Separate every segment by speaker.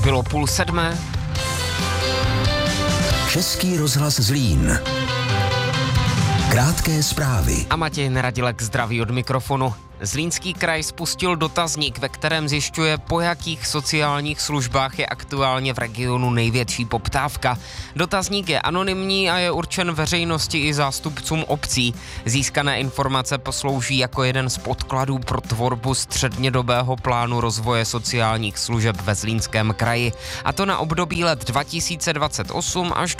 Speaker 1: Bylo 6:30.
Speaker 2: Český rozhlas Zlín. Krátké zprávy.
Speaker 1: A Matěj Neradilek zdraví od mikrofonu. Zlínský kraj spustil dotazník, ve kterém zjišťuje, po jakých sociálních službách je aktuálně v regionu největší poptávka. Dotazník je anonymní a je určen veřejnosti i zástupcům obcí. Získané informace poslouží jako jeden z podkladů pro tvorbu střednědobého plánu rozvoje sociálních služeb ve Zlínském kraji. A to na období let 2028 až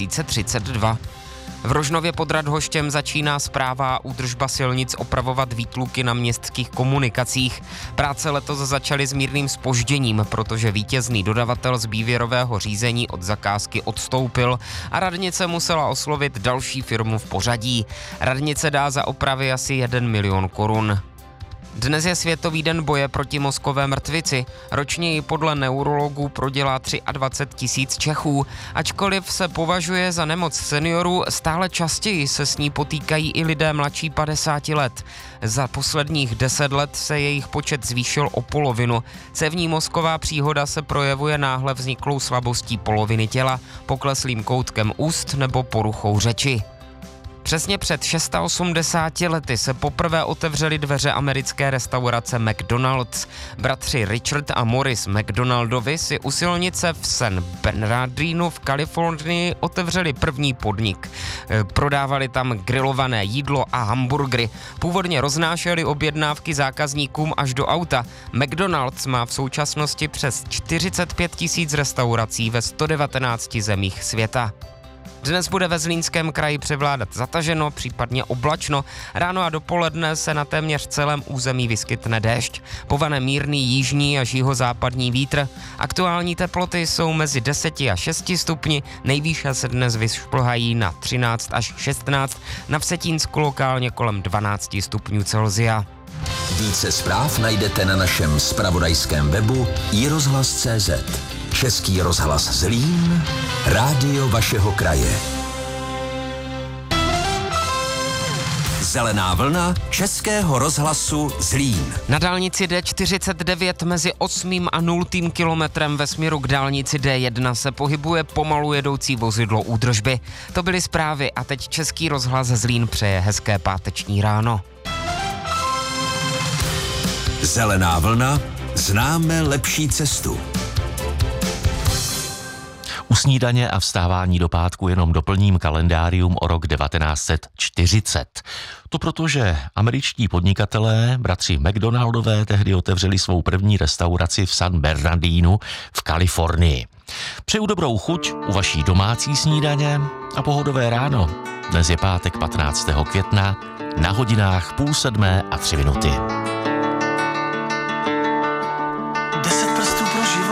Speaker 1: 2032. V Rožnově pod Radhoštěm začíná správa a údržba silnic opravovat výtluky na městských komunikacích. Práce letos začaly s mírným zpožděním, protože vítězný dodavatel z výběrového řízení od zakázky odstoupil a radnice musela oslovit další firmu v pořadí. Radnice dá za opravy asi 1 milion korun. Dnes je Světový den boje proti mozkové mrtvici. Ročně ji podle neurologů prodělá 23 000 Čechů. Ačkoliv se považuje za nemoc seniorů, stále častěji se s ní potýkají i lidé mladší 50 let. Za posledních 10 let se jejich počet zvýšil o polovinu. Cévní mozková příhoda se projevuje náhle vzniklou slabostí poloviny těla, pokleslým koutkem úst nebo poruchou řeči. Přesně před 680 lety se poprvé otevřely dveře americké restaurace McDonald's. Bratři Richard a Morris McDonaldovi si u silnice v San Bernardinu v Kalifornii otevřeli první podnik. Prodávali tam grilované jídlo a hamburgery. Původně roznášeli objednávky zákazníkům až do auta. McDonald's má v současnosti přes 45 000 restaurací ve 119 zemích světa. Dnes bude ve Zlínském kraji převládat zataženo, případně oblačno. Ráno a dopoledne se na téměř celém území vyskytne déšť. Povane mírný jižní až jihozápadní vítr. Aktuální teploty jsou mezi 10 a 6 stupni, nejvýše se dnes vyšplhají na 13 až 16, na Vsetínsku lokálně kolem 12 stupňů Celsia.
Speaker 2: Více zpráv najdete na našem zpravodajském webu iRozhlas.cz. Český rozhlas Zlín, rádio vašeho kraje. Zelená vlna Českého rozhlasu Zlín.
Speaker 1: Na dálnici D49 mezi 8. a 0. kilometrem ve směru k dálnici D1 se pohybuje pomalu jedoucí vozidlo údržby. To byly zprávy a teď Český rozhlas Zlín přeje hezké páteční ráno.
Speaker 2: Zelená vlna, známe lepší cestu.
Speaker 3: U snídaně a vstávání do pátku jenom doplním kalendárium o rok 1940. To proto, že američtí podnikatelé, bratři McDonaldové, tehdy otevřeli svou první restauraci v San Bernardinu v Kalifornii. Přeju dobrou chuť u vaší domácí snídaně a pohodové ráno. Dnes je pátek 15. května, na hodinách 6:30 a 3 minuty.